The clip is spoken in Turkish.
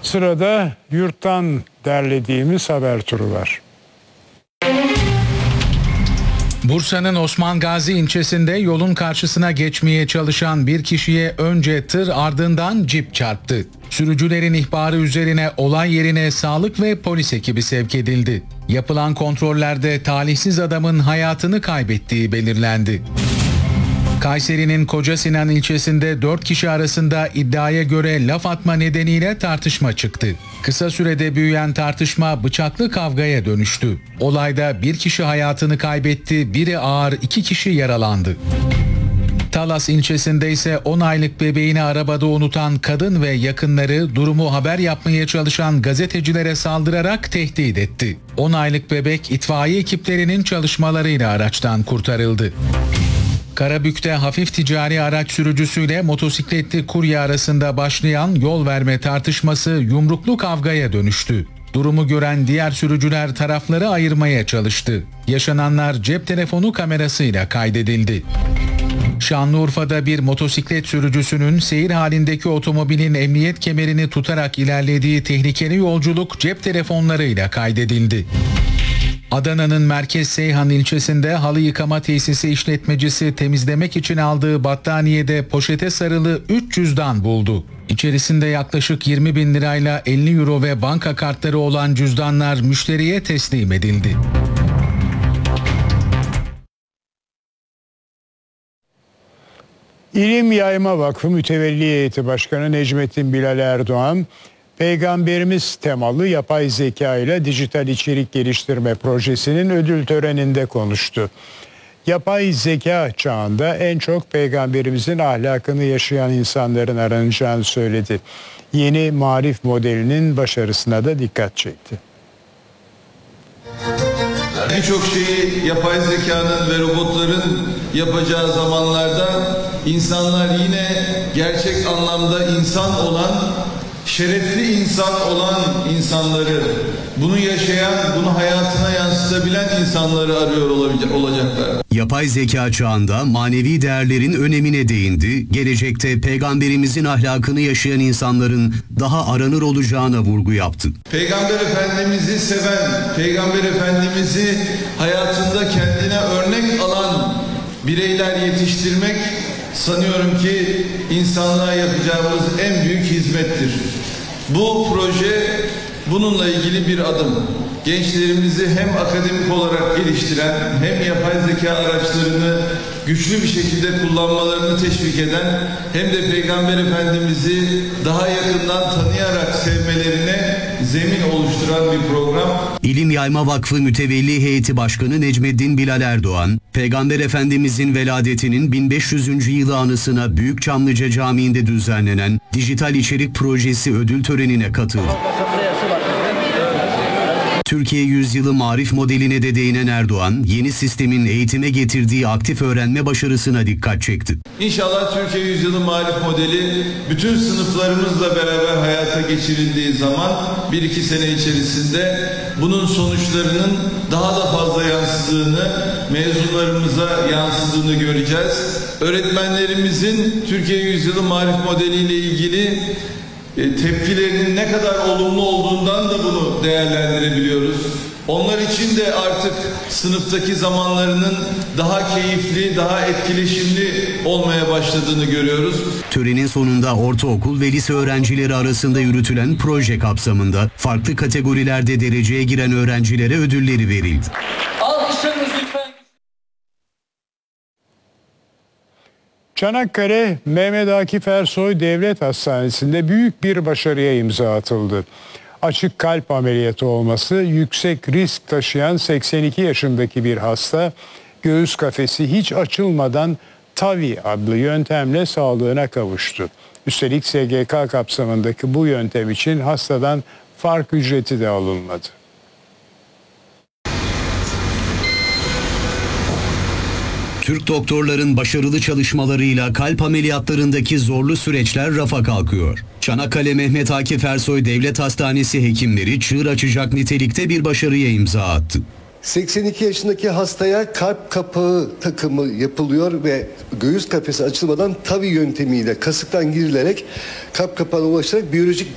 Sırada yurttan derlediğimiz haber turu var. Bursa'nın Osman Gazi ilçesinde yolun karşısına geçmeye çalışan bir kişiye önce tır ardından cip çarptı. Sürücülerin ihbarı üzerine olay yerine sağlık ve polis ekibi sevk edildi. Yapılan kontrollerde talihsiz adamın hayatını kaybettiği belirlendi. Kayseri'nin Kocasinan ilçesinde 4 kişi arasında iddiaya göre laf atma nedeniyle tartışma çıktı. Kısa sürede büyüyen tartışma bıçaklı kavgaya dönüştü. Olayda bir kişi hayatını kaybetti, biri ağır 2 kişi yaralandı. Talas ilçesinde ise 10 aylık bebeğini arabada unutan kadın ve yakınları durumu haber yapmaya çalışan gazetecilere saldırarak tehdit etti. 10 aylık bebek itfaiye ekiplerinin çalışmalarıyla araçtan kurtarıldı. Karabük'te hafif ticari araç sürücüsüyle motosikletli kurye arasında başlayan yol verme tartışması yumruklu kavgaya dönüştü. Durumu gören diğer sürücüler tarafları ayırmaya çalıştı. Yaşananlar cep telefonu kamerasıyla kaydedildi. Şanlıurfa'da bir motosiklet sürücüsünün seyir halindeki otomobilin emniyet kemerini tutarak ilerlediği tehlikeli yolculuk cep telefonlarıyla kaydedildi. Adana'nın Merkez Seyhan ilçesinde halı yıkama tesisi işletmecisi temizlemek için aldığı battaniyede poşete sarılı 3 cüzdan buldu. İçerisinde yaklaşık 20 bin lirayla 50 euro ve banka kartları olan cüzdanlar müşteriye teslim edildi. İlim Yayma Vakfı Mütevelli Heyeti Başkanı Necmettin Bilal Erdoğan, Peygamberimiz temalı yapay zeka ile dijital içerik geliştirme projesinin ödül töreninde konuştu. Yapay zeka çağında en çok Peygamberimizin ahlakını yaşayan insanların aranacağını söyledi. Yeni marif modelinin başarısına da dikkat çekti. Birçok şeyi yapay zekanın ve robotların yapacağı zamanlarda insanlar yine gerçek anlamda insan olan, şerefli insan olan insanları, bunu yaşayan, bunu hayatına yansıtabilen insanları arıyor olacaklar. Yapay zeka çağında manevi değerlerin önemine değindi. Gelecekte Peygamberimizin ahlakını yaşayan insanların daha aranır olacağına vurgu yaptı. Peygamber Efendimiz'i seven, Peygamber Efendimiz'i hayatında kendine örnek alan bireyler yetiştirmek sanıyorum ki insanlığa yapacağımız en büyük hizmettir. Bu proje bununla ilgili bir adım. Gençlerimizi hem akademik olarak geliştiren hem yapay zeka araçlarını güçlü bir şekilde kullanmalarını teşvik eden hem de Peygamber Efendimiz'i daha yakından tanıyarak sevmelerine zemin oluşturan bir program. İlim Yayma Vakfı Mütevelli Heyeti Başkanı Necmettin Bilal Erdoğan, Peygamber Efendimizin veladetinin 1500. yılı anısına Büyükçamlıca Camii'nde düzenlenen dijital içerik projesi ödül törenine katıldı. Türkiye Yüzyılı Marif modeline de değinen Erdoğan, yeni sistemin eğitime getirdiği aktif öğrenme başarısına dikkat çekti. İnşallah Türkiye Yüzyılı Marif modeli bütün sınıflarımızla beraber hayata geçirildiği zaman 1-2 sene içerisinde bunun sonuçlarının daha da fazla yansıdığını, mezunlarımıza yansıdığını göreceğiz. Öğretmenlerimizin Türkiye Yüzyılı Marif modeliyle ilgili tepkilerinin ne kadar olumlu olduğundan da bunu değerlendirebiliyoruz. Onlar için de artık sınıftaki zamanlarının daha keyifli, daha etkileşimli olmaya başladığını görüyoruz. Törenin sonunda ortaokul ve lise öğrencileri arasında yürütülen proje kapsamında farklı kategorilerde dereceye giren öğrencilere ödülleri verildi. Alkışlarınız lütfen. Çanakkale Mehmet Akif Ersoy Devlet Hastanesi'nde büyük bir başarıya imza atıldı. Açık kalp ameliyatı olması yüksek risk taşıyan 82 yaşındaki bir hasta göğüs kafesi hiç açılmadan TAVI adlı yöntemle sağlığına kavuştu. Üstelik SGK kapsamındaki bu yöntem için hastadan fark ücreti de alınmadı. Türk doktorların başarılı çalışmalarıyla kalp ameliyatlarındaki zorlu süreçler rafa kalkıyor. Çanakkale Mehmet Akif Ersoy Devlet Hastanesi hekimleri çığır açacak nitelikte bir başarıya imza attı. 82 yaşındaki hastaya kalp kapağı takımı yapılıyor ve göğüs kafesi açılmadan TAVI yöntemiyle kasıktan girilerek kalp kapağına ulaşarak biyolojik